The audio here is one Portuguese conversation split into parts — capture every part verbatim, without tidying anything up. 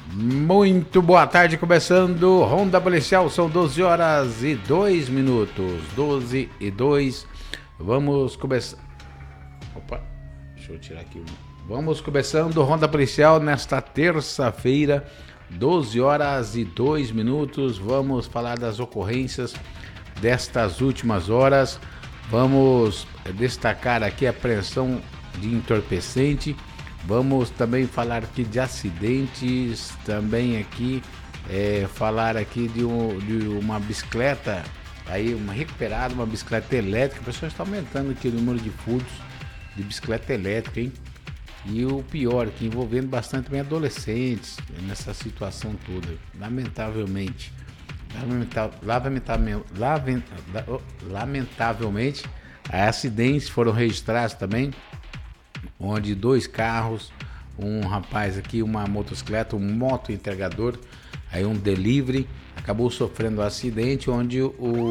Muito boa tarde, começando Ronda Policial, são doze horas e dois minutos, doze e dois, vamos começar, opa, deixa eu tirar aqui, vamos começando Ronda Policial nesta terça-feira, doze horas e dois minutos, vamos falar das ocorrências destas últimas horas, vamos destacar aqui a apreensão de entorpecente. Vamos também falar aqui de acidentes, também aqui é, falar aqui de, um, de uma bicicleta, aí uma recuperada, uma bicicleta elétrica. O pessoal está aumentando aqui o número de furtos de bicicleta elétrica, hein? E o pior, que envolvendo bastante também adolescentes nessa situação toda, lamentavelmente. Lamentavelmente, lamentavelmente, acidentes foram registrados também, onde dois carros, um rapaz aqui, uma motocicleta, um moto entregador, aí um delivery, acabou sofrendo um acidente onde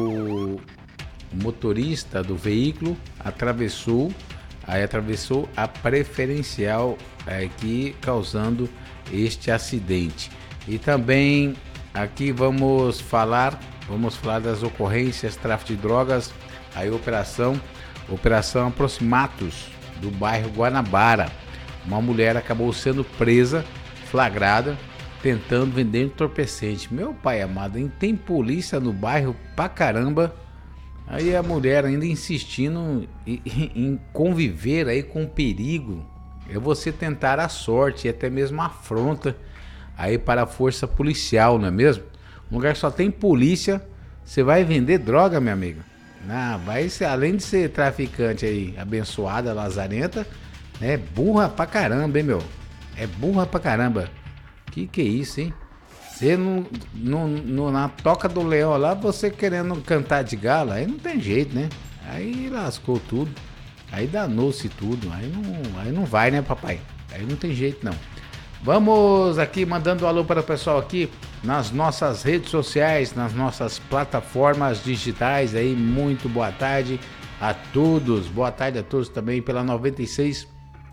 o motorista do veículo atravessou, aí atravessou a preferencial aqui, causando este acidente. E também aqui vamos falar, vamos falar das ocorrências, tráfico de drogas, aí operação, operação Aproximatos, do bairro Guanabara. Uma mulher acabou sendo presa, flagrada, tentando vender entorpecente. Meu pai amado, hein? Tem polícia no bairro pra caramba. Aí a mulher ainda insistindo em, em conviver aí com o perigo. É você tentar a sorte e até mesmo a afronta aí para a força policial, não é mesmo? Um lugar que só tem polícia, você vai vender droga, minha amiga? Não, vai ser, além de ser traficante aí, abençoada, lazarenta, é burra pra caramba, hein, meu? É burra pra caramba. Que que é isso, hein? Você não, não, não, na toca do leão lá, você querendo cantar de gala, aí não tem jeito, né? Aí lascou tudo, aí danou-se tudo, aí não, aí não vai, né, papai? Aí não tem jeito, não. Vamos aqui mandando um alô para o pessoal aqui nas nossas redes sociais, nas nossas plataformas digitais aí, muito boa tarde a todos, boa tarde a todos também pela noventa e seis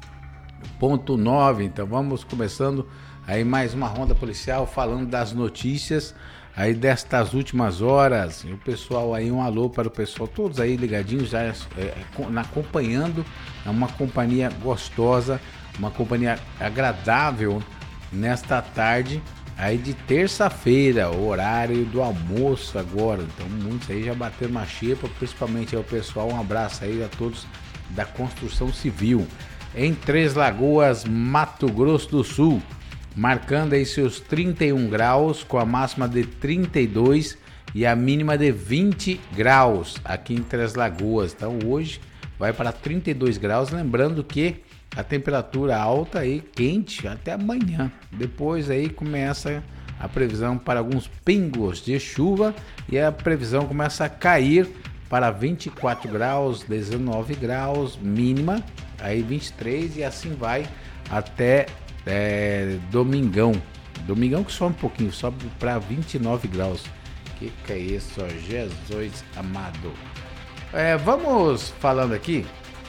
ponto nove, então vamos começando aí mais uma ronda policial falando das notícias aí destas últimas horas, e o pessoal aí, um alô para o pessoal, todos aí ligadinhos, já é, é, acompanhando, é uma companhia gostosa, uma companhia agradável nesta tarde aí de terça-feira, o horário do almoço agora, então muitos aí já bateram uma xepa, principalmente aí o pessoal, um abraço aí a todos da construção civil, em Três Lagoas, Mato Grosso do Sul, marcando aí seus trinta e um graus, com a máxima de trinta e dois e a mínima de vinte graus aqui em Três Lagoas, então hoje vai para trinta e dois graus, lembrando que a temperatura alta aí, quente até amanhã. Depois aí começa a previsão para alguns pingos de chuva e a previsão começa a cair para vinte e quatro graus, dezenove graus mínima, aí vinte e três e assim vai até é, domingão. Domingão que sobe um pouquinho, sobe para vinte e nove graus. Que que é isso, Jesus amado. É, vamos falando aqui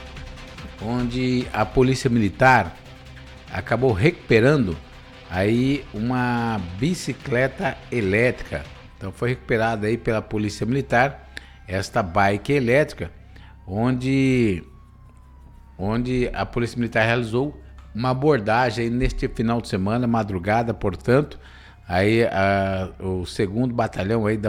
onde a polícia militar acabou recuperando aí uma bicicleta elétrica. Então foi recuperada aí pela polícia militar esta bike elétrica, onde onde a polícia militar realizou uma abordagem aí neste final de semana, madrugada, portanto, aí a, o segundo batalhão aí da